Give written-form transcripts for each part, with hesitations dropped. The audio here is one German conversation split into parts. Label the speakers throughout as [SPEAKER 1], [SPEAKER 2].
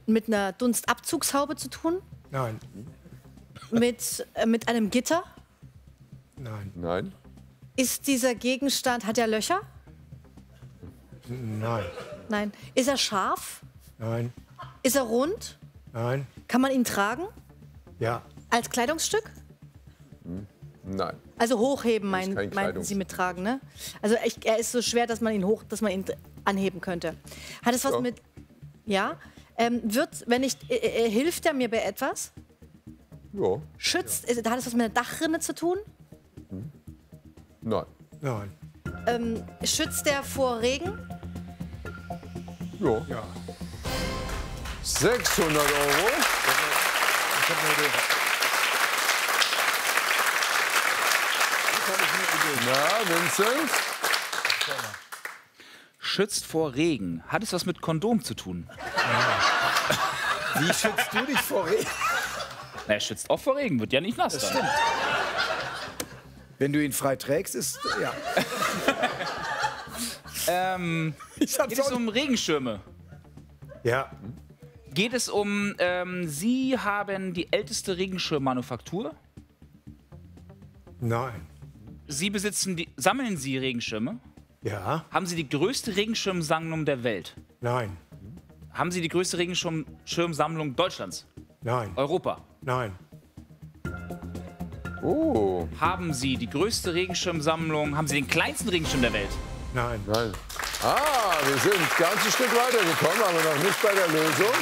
[SPEAKER 1] mit einer Dunstabzugshaube zu tun?
[SPEAKER 2] Nein.
[SPEAKER 1] Mit einem Gitter?
[SPEAKER 2] Nein.
[SPEAKER 3] Nein.
[SPEAKER 1] Ist dieser Gegenstand, hat er Löcher?
[SPEAKER 2] Nein.
[SPEAKER 1] Nein. Ist er scharf?
[SPEAKER 2] Nein.
[SPEAKER 1] Ist er rund?
[SPEAKER 2] Nein.
[SPEAKER 1] Kann man ihn tragen?
[SPEAKER 2] Ja.
[SPEAKER 1] Als Kleidungsstück?
[SPEAKER 3] Nein.
[SPEAKER 1] Also hochheben,
[SPEAKER 3] Das ist kein
[SPEAKER 1] meinten Sie
[SPEAKER 3] Kleidungsstück.
[SPEAKER 1] mit tragen, ne? Also er ist so schwer, dass man ihn anheben könnte. Hat es was
[SPEAKER 3] Ja.
[SPEAKER 1] mit... Ja? Hilft er mir bei etwas?
[SPEAKER 3] Ja.
[SPEAKER 1] Hat es was mit einer Dachrinne zu tun?
[SPEAKER 3] Nein.
[SPEAKER 2] Nein.
[SPEAKER 1] Schützt er vor Regen?
[SPEAKER 3] Ja.
[SPEAKER 2] Ja.
[SPEAKER 3] 600 Euro.
[SPEAKER 2] Ich hab eine Idee.
[SPEAKER 3] Na, Vincent?
[SPEAKER 4] Schützt vor Regen. Hat es was mit Kondom zu tun?
[SPEAKER 5] Wie schützt du dich vor Regen?
[SPEAKER 4] Na, er schützt auch vor Regen, wird ja nicht nass dann.
[SPEAKER 5] Wenn du ihn frei trägst, ist ja. Ich hab's
[SPEAKER 4] Geht es
[SPEAKER 5] auch
[SPEAKER 4] um Regenschirme?
[SPEAKER 2] Ja.
[SPEAKER 4] Geht es um, Sie haben die älteste Regenschirmmanufaktur?
[SPEAKER 2] Nein.
[SPEAKER 4] Sammeln Sie Regenschirme?
[SPEAKER 2] Ja.
[SPEAKER 4] Haben Sie die größte Regenschirmsammlung der Welt?
[SPEAKER 2] Nein.
[SPEAKER 4] Haben Sie die größte Regenschirmsammlung Deutschlands?
[SPEAKER 2] Nein.
[SPEAKER 4] Europa?
[SPEAKER 2] Nein.
[SPEAKER 3] Oh.
[SPEAKER 4] Haben Sie die größte Regenschirmsammlung? Haben Sie den kleinsten Regenschirm der Welt?
[SPEAKER 2] Nein.
[SPEAKER 3] Nein. Ah, wir sind ein ganzes Stück weitergekommen, aber noch nicht bei der Lösung.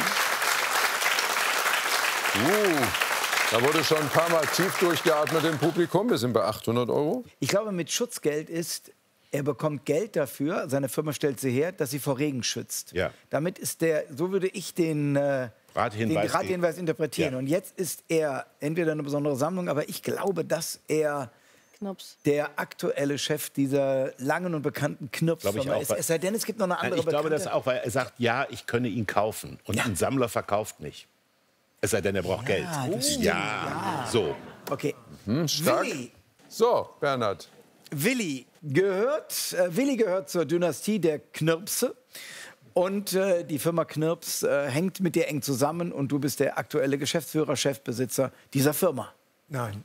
[SPEAKER 3] Da wurde schon ein paar Mal tief durchgeatmet im Publikum. Wir sind bei 800 Euro.
[SPEAKER 5] Ich glaube, mit Schutzgeld ist, er bekommt Geld dafür, seine Firma stellt sie her, dass sie vor Regen schützt.
[SPEAKER 6] Ja.
[SPEAKER 5] Damit ist so würde ich den Rathinweis interpretieren.
[SPEAKER 6] Ja.
[SPEAKER 5] Und jetzt ist er entweder eine besondere Sammlung, aber ich glaube, dass er
[SPEAKER 1] Knops.
[SPEAKER 5] der aktuelle Chef dieser langen und bekannten
[SPEAKER 6] Glaube ich
[SPEAKER 5] Knirps-Firma
[SPEAKER 6] auch,
[SPEAKER 5] ist.
[SPEAKER 6] weil-
[SPEAKER 5] Es sei denn, es gibt noch eine andere
[SPEAKER 6] Ich glaube das
[SPEAKER 5] Bekannte.
[SPEAKER 6] auch, weil er sagt, ja, ich könne ihn kaufen. Und ein Sammler verkauft nicht. Es sei denn, er braucht Geld.
[SPEAKER 5] das stimmt.
[SPEAKER 6] Ja, so.
[SPEAKER 5] Okay.
[SPEAKER 3] Stark.
[SPEAKER 5] Willi.
[SPEAKER 3] So, Bernhard.
[SPEAKER 5] Willi gehört zur Dynastie der Knirpse. Und die Firma Knirps hängt mit dir eng zusammen und du bist der aktuelle Geschäftsführer, Chefbesitzer dieser Firma.
[SPEAKER 2] Nein.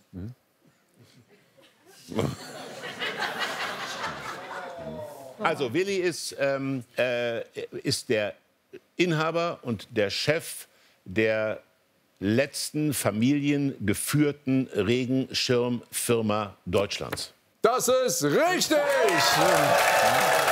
[SPEAKER 6] Also Willi ist der Inhaber und der Chef der letzten familiengeführten Regenschirmfirma Deutschlands.
[SPEAKER 3] Das ist richtig!